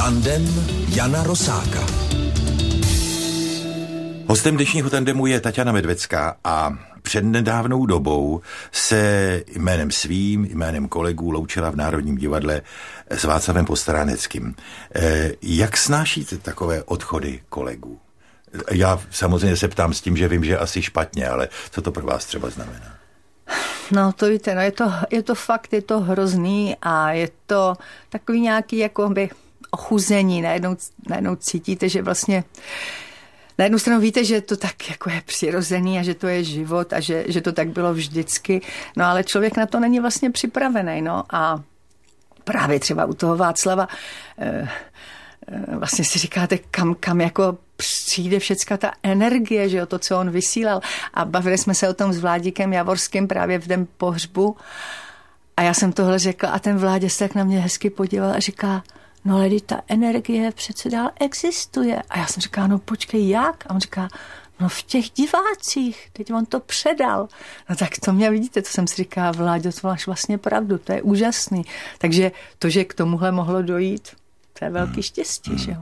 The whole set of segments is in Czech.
Tandem Jana Rosáka. Hostem dnešního tandemu je Taťána Medvecká a před nedávnou dobou se jménem svým, jménem kolegů loučila v Národním divadle s Václavem Postráneckým. Jak snášíte takové odchody kolegů? Já samozřejmě se ptám s tím, že vím, že asi špatně, ale co to pro vás třeba znamená? No to víte, je to fakt, je to hrozný a je to takový nějaký jakoby ochuzení. Najednou cítíte, že vlastně na jednu stranu víte, že to tak jako je přirozený a že to je život a že to tak bylo vždycky, no ale člověk na to není vlastně připravený, no a právě třeba u toho Václava vlastně si říkáte, kam jako přijde všecka ta energie, že jo, to, co on vysílal. A bavili jsme se o tom s Vládikem Javorským právě v den pohřbu a já jsem tohle řekla a ten Vládě se tak na mě hezky podíval a říká, no ale ta energie přece dál existuje. A já jsem říkala, no počkej, jak? A on říká, no v těch divácích, teď on to předal. No tak to mě vidíte, to jsem si říkala, Vláďo, to máš vlastně pravdu, to je úžasný. Takže to, že k tomuhle mohlo dojít, to je velký štěstí, že jo.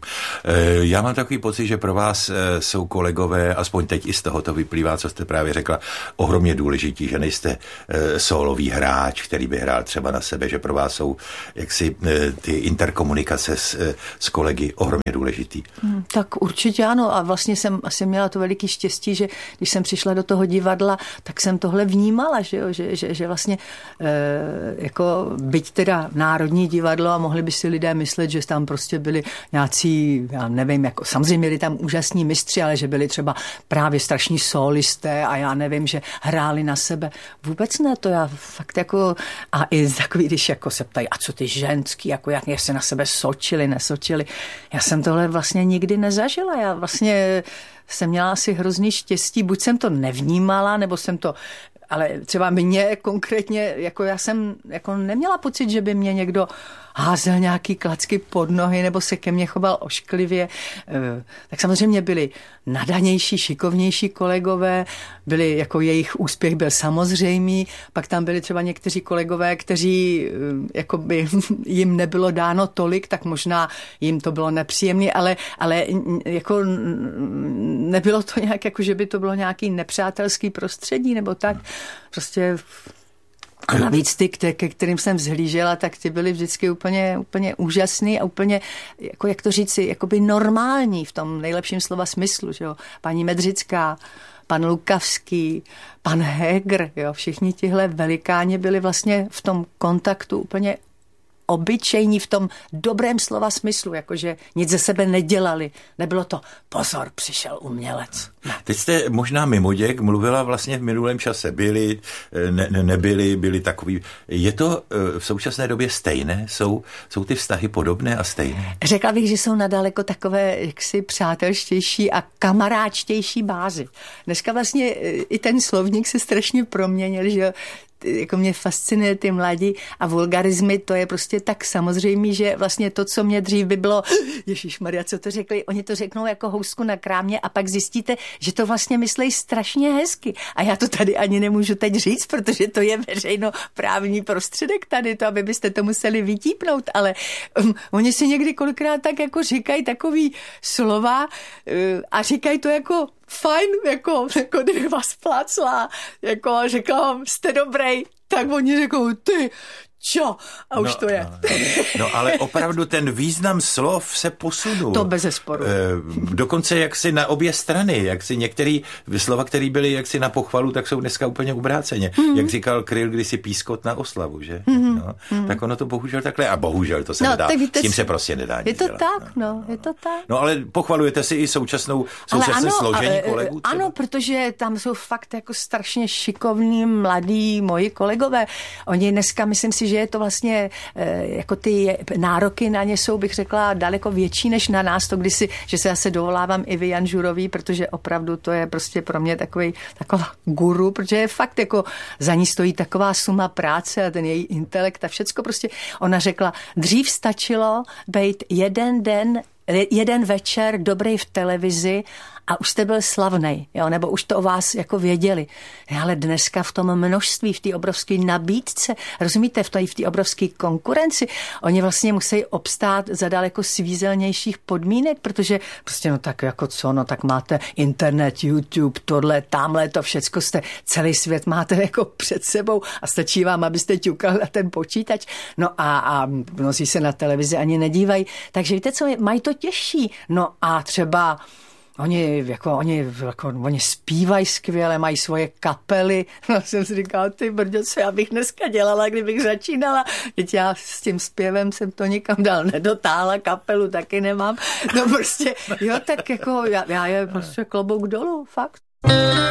Já mám takový pocit, že pro vás jsou kolegové, aspoň teď i z toho to vyplývá, co jste právě řekla, ohromně důležití, že nejste sólový hráč, který by hrál třeba na sebe, že pro vás jsou jaksi ty interkomunikace s kolegy ohromně důležitý. Tak určitě ano a vlastně jsem asi měla to veliký štěstí, že když jsem přišla do toho divadla, tak jsem tohle vnímala, že jo, že vlastně jako byť teda Národní divadlo a mohli by si lidé myslet, že tam prostě byli nějací, já nevím, jako samozřejmě byli tam úžasní mistři, ale že byli třeba právě strašní sólisté a já nevím, že hráli na sebe. Vůbec ne, to já fakt jako, a i takový, když jako se ptají, a co ty ženský, jako jak se na sebe sočili, nesočili. Já jsem tohle vlastně nikdy nezažila, já vlastně jsem měla asi hrozný štěstí, buď jsem to nevnímala, nebo jsem to, ale třeba mě konkrétně, jako já jsem jako neměla pocit, že by mě někdo házel nějaký klacky pod nohy nebo se ke mně choval ošklivě. Tak samozřejmě byli nadanější, šikovnější kolegové, byli, jako jejich úspěch byl samozřejmý, pak tam byli třeba někteří kolegové, kteří jakoby jim nebylo dáno tolik, tak možná jim to bylo nepříjemné, ale jako nebylo to nějak, jako že by to bylo nějaký nepřátelský prostředí nebo tak. Prostě a navíc ty, ke kterým jsem vzhlížela, tak ty byly vždycky úplně úžasný a úplně, jako jak to říci, jakoby normální v tom nejlepším slova smyslu, že jo. Paní Medřická, pan Lukavský, pan Heger, jo, všichni tihle velikáni byli vlastně v tom kontaktu úplně obyčejní v tom dobrém slova smyslu, jakože nic ze sebe nedělali. Nebylo to, pozor, přišel umělec. Ne. Teď jste možná mimoděk mluvila vlastně v minulém čase. Byli, nebyli, byli takový. Je to v současné době stejné? Jsou ty vztahy podobné a stejné? Řekla bych, že jsou nadaleko takové jaksi přátelštější a kamaráčtější bázi. Dneska vlastně i ten slovník se strašně proměnil, že jako mě fascinuje ty mladí a vulgarizmy, to je prostě tak samozřejmé, že vlastně to, co mě dřív by bylo, ježišmarja, co to řekli, oni to řeknou jako housku na krámě a pak zjistíte, že to vlastně myslejí strašně hezky. A já to tady ani nemůžu teď říct, protože to je veřejnoprávní prostředek tady, to, aby byste to museli vytípnout, ale oni si někdy kolikrát tak jako říkají takový slova a říkají to jako fajn, jako kdyby vás plácla, jako řekla, jste dobrý, tak oni řekou, ty, čo? A už to je. No, ale opravdu ten význam slov se posunul. To bezesporu. Dokonce jaksi na obě strany, jaksi některý slova, které byly jaksi na pochvalu, tak jsou dneska úplně obráceně. Jak říkal Kryl kdysi pískot na oslavu, že? Tak ono to bohužel takhle, a bohužel to se nedá, s tím se prostě nedá nic dělat. Je to tak. No ale pochvalujete si i současné složení kolegů? Třeba? Ano, protože tam jsou fakt jako strašně šikovní, mladí moji kolegové. Oni dneska, myslím si, že je to vlastně, jako ty nároky na ně jsou, bych řekla, daleko větší než na nás, to kdysi, že se zase dovolávám Ivy Janžurový, protože opravdu to je prostě pro mě taková guru, protože je fakt jako za ní stojí taková suma práce a ten její intelekt a všecko prostě. Ona řekla, dřív stačilo být jeden večer dobrý v televizi a už jste byl slavnej, jo, nebo už to o vás jako věděli. Ale dneska v tom množství, v té obrovské nabídce, rozumíte, v té obrovské konkurenci, oni vlastně musí obstát za daleko svízelnějších podmínek, protože prostě no tak jako co, no tak máte internet, YouTube, tohle, tamhle, to všecko jste, celý svět máte jako před sebou a stačí vám, abyste ťukal na ten počítač, no a mnozí se na televizi ani nedívají, takže víte co, mají to těžší, no a třeba Oni zpívají skvěle, mají svoje kapely. No jsem si říkala, ty brďo, co já bych dneska dělala, kdybych začínala. Teď já s tím zpěvem jsem to nikam dál nedotáhla, kapelu taky nemám. No prostě, jo, tak jako já je prostě klobouk dolů, fakt.